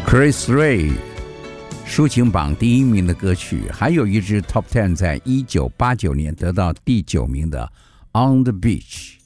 Chris Ray 抒情榜第1名的歌曲，还有一支 Top 10在1989年得到第9名的 On the Beach。